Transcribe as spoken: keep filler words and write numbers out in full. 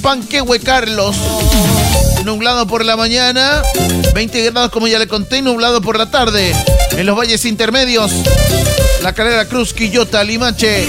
Panquehue, Carlos. Nublado por la mañana, veinte grados como ya le conté, nublado por la tarde. En los valles intermedios, La Calera, Cruz, Quillota, Limache,